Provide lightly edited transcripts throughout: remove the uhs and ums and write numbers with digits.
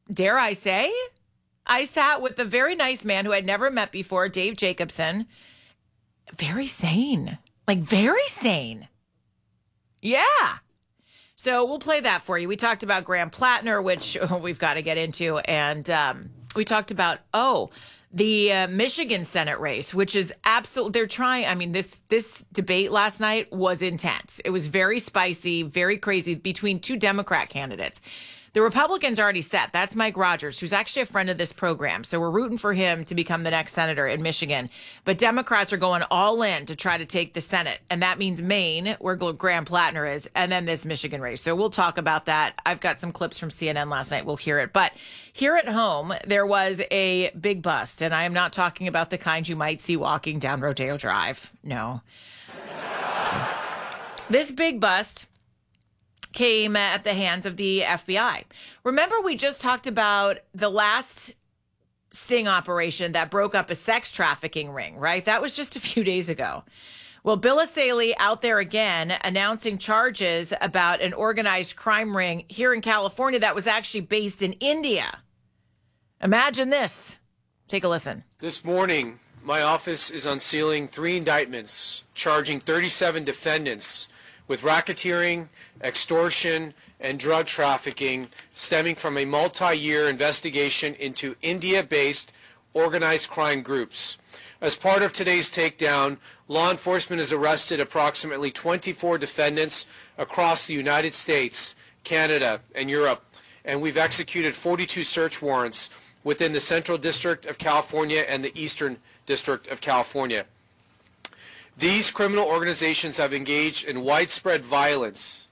dare I say, I sat with a very nice man who I'd never met before, Dave Jacobson. Very sane. Like, very sane. Yeah. So we'll play that for you. We talked about Graham Plattner, which we've got to get into. And we talked about, the Michigan Senate race, which is they're trying. I mean, this debate last night was intense. It was very spicy, very crazy between two Democrat candidates. The Republicans already set. That's Mike Rogers, who's actually a friend of this program. So we're rooting for him to become the next senator in Michigan. But Democrats are going all in to try to take the Senate. And that means Maine, where Graham Plattner is, and then this Michigan race. So we'll talk about that. I've got some clips from CNN last night. We'll hear it. But here at home, there was a big bust. And I am not talking about the kind you might see walking down Rodeo Drive. No. This big bust came at the hands of the FBI. Remember, we just talked about the last sting operation that broke up a sex trafficking ring, right? That was just a few days ago. Well, Bill Essayli out there again announcing charges about an organized crime ring here in California that was actually based in India. Imagine this. Take a listen. This morning, my office is unsealing 3 indictments charging 37 defendants with racketeering, extortion, and drug trafficking stemming from a multi-year investigation into India-based organized crime groups. As part of today's takedown, law enforcement has arrested approximately 24 defendants across the United States, Canada, and Europe, and we've executed 42 search warrants within the Central District of California and the Eastern District of California. These criminal organizations have engaged in widespread violence,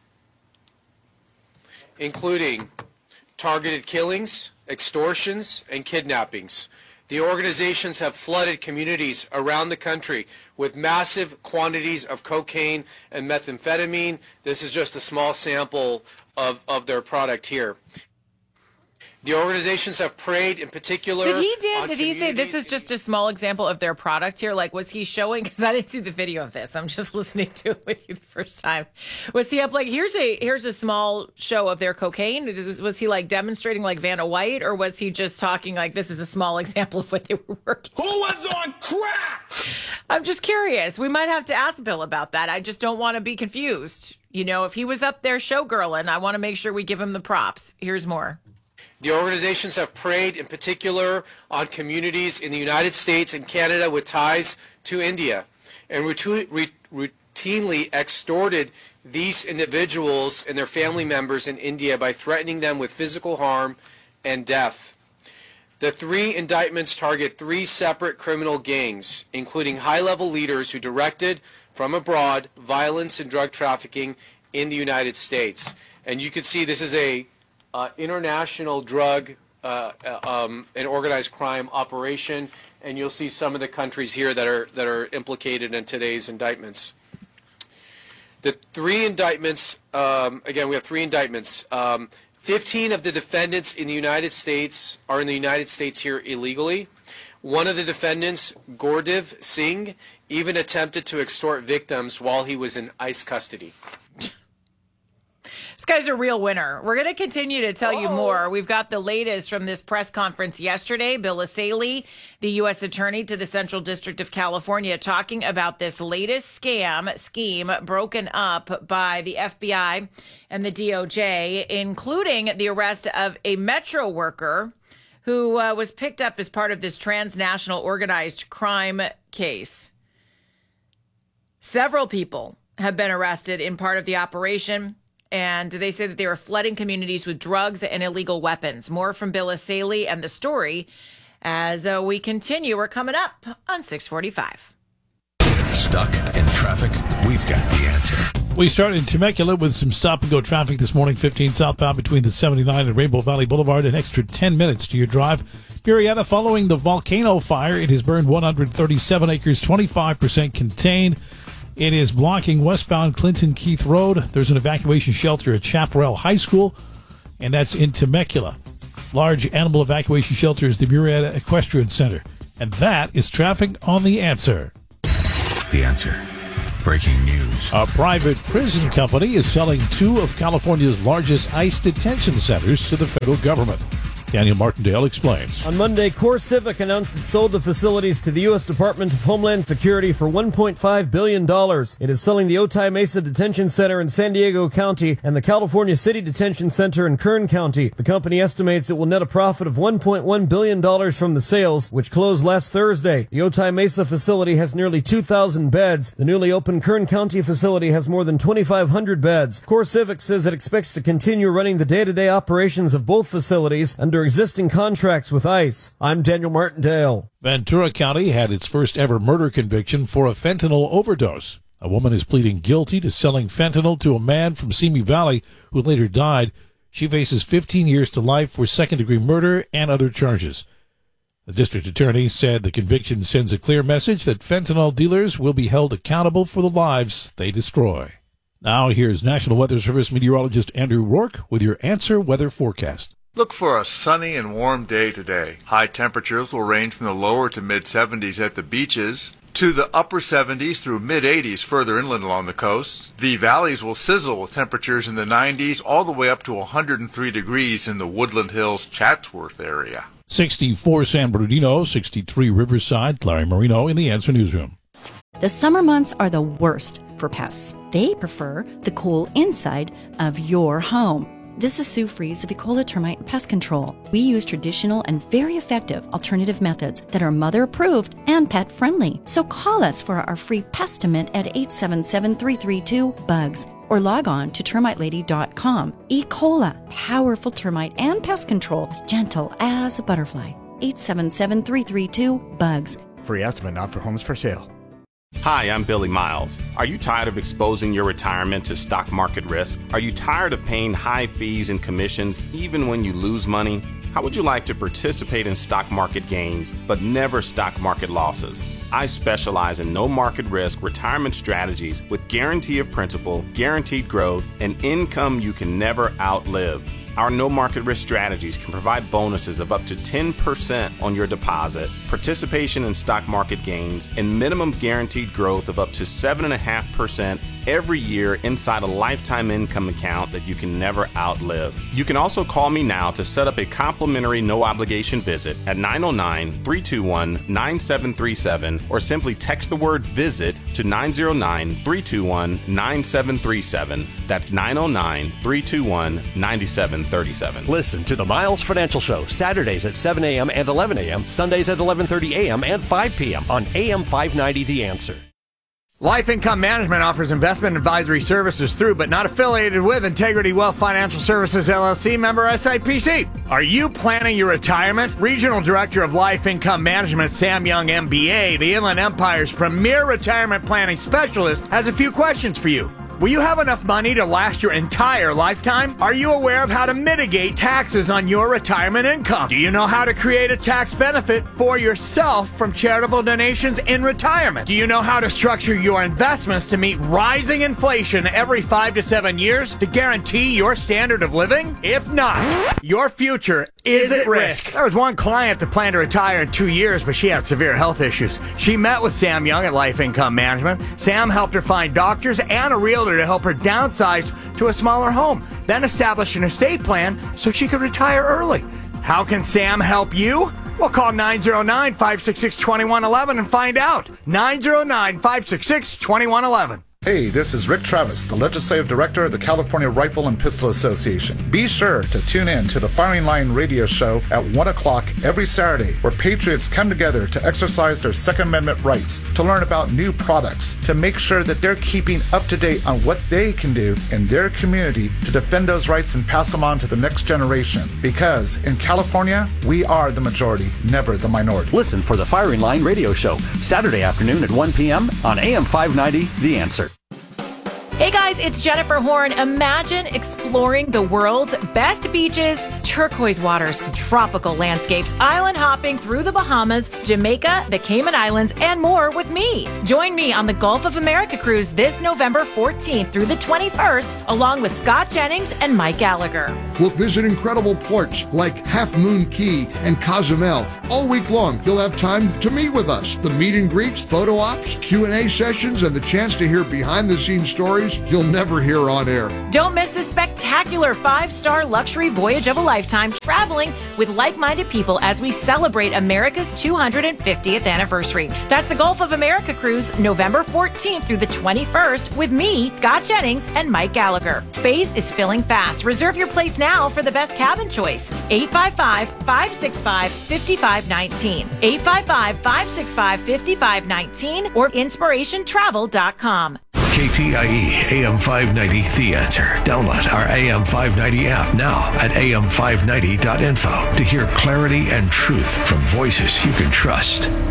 including targeted killings, extortions, and kidnappings. The organizations have flooded communities around the country with massive quantities of cocaine and methamphetamine. This is just a small sample of their product here. The organizations have preyed in particular. Did he say this is just a small example of their product here? Like, was he showing? Because I didn't see the video of this. I'm just listening to it with you the first time. Was he up like, here's a small show of their cocaine? Was he like demonstrating like Vanna White, or was he just talking like this is a small example of what they were working? Who was on crack? I'm just curious. We might have to ask Bill about that. I just don't want to be confused. You know, if he was up there showgirling, I want to make sure we give him the props. Here's more. The organizations have preyed in particular on communities in the United States and Canada with ties to India and routinely extorted these individuals and their family members in India by threatening them with physical harm and death. The 3 indictments target 3 separate criminal gangs, including high-level leaders who directed from abroad violence and drug trafficking in the United States. And you can see this is a international drug and organized crime operation, and you'll see some of the countries here that are implicated in today's indictments. The 3 indictments, again, we have 3 indictments. 15 of the defendants in the United States are in the United States here illegally. One of the defendants, Gurdeep Singh, even attempted to extort victims while he was in ICE custody. This guy's a real winner. We're going to continue to tell you more. We've got the latest from this press conference yesterday. Bill Essayli, the U.S. Attorney to the Central District of California, talking about this latest scheme broken up by the FBI and the DOJ, including the arrest of a Metro worker who was picked up as part of this transnational organized crime case. Several people have been arrested in part of the operation. And they say that they were flooding communities with drugs and illegal weapons. More from Bill Essayli and the story as we continue. We're coming up on 645. Stuck in traffic? We've got the answer. We start in Temecula with some stop-and-go traffic this morning, 15 southbound between the 79 and Rainbow Valley Boulevard, an extra 10 minutes to your drive. Murrieta, following the volcano fire, it has burned 137 acres, 25% contained. It is blocking westbound Clinton Keith Road. There's an evacuation shelter at Chaparral High School, and that's in Temecula. Large animal evacuation shelter is the Murrieta Equestrian Center. And that is traffic on The Answer. The Answer. Breaking news. A private prison company is selling 2 of California's largest ICE detention centers to the federal government. Daniel Martindale explains. On Monday, CoreCivic announced it sold the facilities to the U.S. Department of Homeland Security for $1.5 billion. It is selling the Otay Mesa Detention Center in San Diego County and the California City Detention Center in Kern County. The company estimates it will net a profit of $1.1 billion from the sales, which closed last Thursday. The Otay Mesa facility has nearly 2,000 beds. The newly opened Kern County facility has more than 2,500 beds. CoreCivic says it expects to continue running the day-to-day operations of both facilities under existing contracts with ICE. I'm Daniel Martindale. Ventura County had its first ever murder conviction for a fentanyl overdose. A woman is pleading guilty to selling fentanyl to a man from Simi Valley who later died. She faces 15 years to life for second-degree murder and other charges. The district attorney said the conviction sends a clear message that fentanyl dealers will be held accountable for the lives they destroy. Now here's National Weather Service meteorologist Andrew Rourke with your Answer Weather Forecast. Look for a sunny and warm day today. High temperatures will range from the lower to mid-70s at the beaches to the upper 70s through mid-80s further inland along the coast. The valleys will sizzle with temperatures in the 90s all the way up to 103 degrees in the Woodland Hills, Chatsworth area. 64 San Bernardino, 63 Riverside. Larry Marino in the Answer Newsroom. The summer months are the worst for pests. They prefer the cool inside of your home. This is Sue Fries of Ecola Termite and Pest Control. We use traditional and very effective alternative methods that are mother-approved and pet-friendly. So call us for our free Pestimate at 877-332-BUGS or log on to termitelady.com. Ecola, powerful termite and pest control, as gentle as a butterfly. 877-332-BUGS. Free estimate not for homes for sale. Hi, I'm Billy Miles. Are you tired of exposing your retirement to stock market risk? Are you tired of paying high fees and commissions even when you lose money? How would you like to participate in stock market gains, but never stock market losses? I specialize in no market risk retirement strategies with guarantee of principal, guaranteed growth, and income you can never outlive. Our no market risk strategies can provide bonuses of up to 10% on your deposit, participation in stock market gains, and minimum guaranteed growth of up to 7.5% every year inside a lifetime income account that you can never outlive. You can also call me now to set up a complimentary no obligation visit at 909-321-9737 or simply text the word visit to 909-321-9737. That's 909-321-9737. Listen to the Miles Financial Show Saturdays at 7 a.m. and 11 a.m., Sundays at 11:30 a.m. and 5 p.m. on AM 590 The Answer. Life Income Management offers investment advisory services through but not affiliated with Integrity Wealth Financial Services, LLC, member SIPC. Are you planning your retirement? Regional Director of Life Income Management, Sam Young, MBA, the Inland Empire's premier retirement planning specialist, has a few questions for you. Will you have enough money to last your entire lifetime? Are you aware of how to mitigate taxes on your retirement income? Do you know how to create a tax benefit for yourself from charitable donations in retirement? Do you know how to structure your investments to meet rising inflation every 5 to 7 years to guarantee your standard of living? If not, your future is at risk. There was one client that planned to retire in 2 years, but she had severe health issues. She met with Sam Young at Life Income Management. Sam helped her find doctors and a realtor to help her downsize to a smaller home, then establish an estate plan so she could retire early. How can Sam help you? Well, call 909-566-2111 and find out. 909-566-2111. Hey, this is Rick Travis, the Legislative Director of the California Rifle and Pistol Association. Be sure to tune in to the Firing Line radio show at 1 o'clock every Saturday, where patriots come together to exercise their Second Amendment rights, to learn about new products, to make sure that they're keeping up to date on what they can do in their community to defend those rights and pass them on to the next generation. Because in California, we are the majority, never the minority. Listen for the Firing Line radio show, Saturday afternoon at 1 p.m. on AM 590 The Answer. Hey guys, it's Jennifer Horn. Imagine exploring the world's best beaches, turquoise waters, tropical landscapes, island hopping through the Bahamas, Jamaica, the Cayman Islands, and more with me. Join me on the Gulf of America cruise this November 14th through the 21st, along with Scott Jennings and Mike Gallagher. We'll visit incredible ports like Half Moon Key and Cozumel. All week long, you'll have time to meet with us. The meet and greets, photo ops, Q&A sessions, and the chance to hear behind-the-scenes stories cruise you'll never hear on air. Don't miss this spectacular 5-star luxury voyage of a lifetime traveling with like-minded people as we celebrate America's 250th anniversary. That's the Gulf of America cruise, November 14th through the 21st with me, Scott Jennings, and Mike Gallagher. Space is filling fast. Reserve your place now for the best cabin choice. 855-565-5519. 855-565-5519 or inspirationtravel.com. KTIE AM 590 The Answer. Download our AM 590 app now at am590.info to hear clarity and truth from voices you can trust.